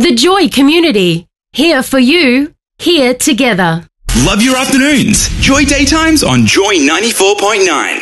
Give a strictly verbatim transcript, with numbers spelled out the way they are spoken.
The Joy Community. Here for you, here together. Love your afternoons. Joy Daytimes on Joy ninety-four point nine.